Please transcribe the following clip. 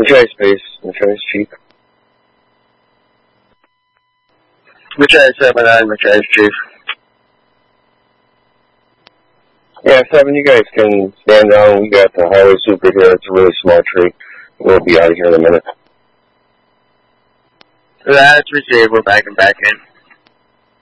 Matrice, please. Matrice, Chief. Matrice 7-9, Matrice, Chief. Yeah, 7, you guys can stand down. We got the highway super here. It's a really small tree. We'll be out of here in a minute. That's received. We're back in.